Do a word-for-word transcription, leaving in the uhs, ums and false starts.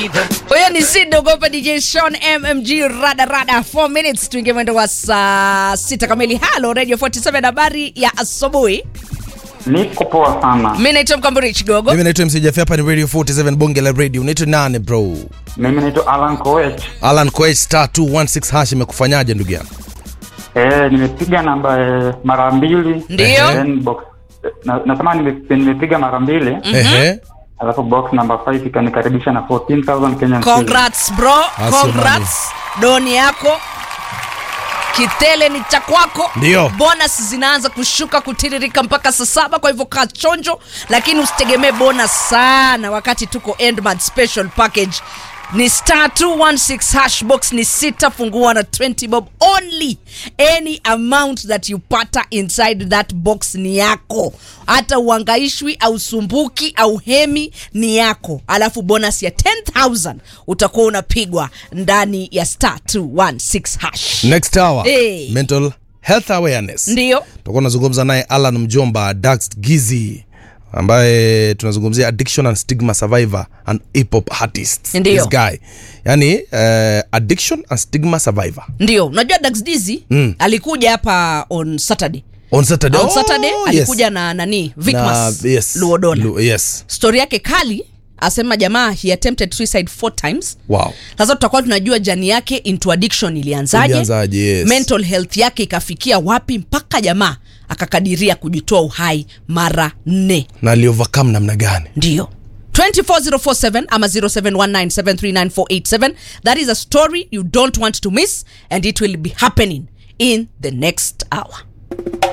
Oya ni Sido gopa D J Sean M M G rada rada four minutes tuingie mwendo wa saa sita kamili. Hello Radio forty-seven, habari ya asubuhi. Niko poa sana. Mimi naitwa Mkamburich Gogo. Mimi naitwa M C Jeff, hapa ni Radio forty-seven Bonge la Radio. Unaitwa nani bro? Mimi naitwa Alan Koech. Alan Koech star two one six hash imekufanyaje ndugu yangu? Eh, nimepiga namba eh, mara mbili. Ndio. Then box na, nasema nimepiga mara mbili. Mm-hmm. Ehe. Alafu box number five ikanikaribisha na fourteen thousand Kenyan shillings. Congrats bro. Congrats. Doni yako. Kitele ni cha kwako. Ndio. Bonus zinaanza kushuka kutiririka mpaka saa saba, kwa hivyo kaa chonjo, lakini usitegemee bonus sana wakati tuko end month special package. Ni star two one six hash, box ni sita, fungua na twenty bob only. Any amount that you pata inside that box ni yako. Hata uangaishwi au sumbuki au hemi ni yako. Alafu bonus ya ten thousand utakuwa unapigwa ndani ya star two one six hash. Next hour, hey. Mental health awareness. Ndio. Tutakuwa tunazungumza naye Alan Mjomba Dax Gizi, ambaye tunazungumzia addiction and stigma survivor and hip hop artist. Ndiyo. This guy. Yani uh, addiction and stigma survivor. Ndio. Unajua Dax Gizi mm. alikuja hapa on Saturday. On Saturday. On Saturday oh, alikuja yes. na nani? Vicmas na, yes. Luodola. Lu, yes. Story yake kali, asema jamaa he attempted suicide four times. Wow. Sasa tutakuwa tunajua jani yake into addiction ilianzaje. Ilianzaje, yes. Mental health yake ikafikia wapi mpaka jamaa akakadiria kujitoa uhai mara nne. Na ali overcome namna gani? Ndio. two four zero four seven ama zero seven one nine seven three nine four eight seven. That is a story you don't want to miss, and it will be happening in the next hour.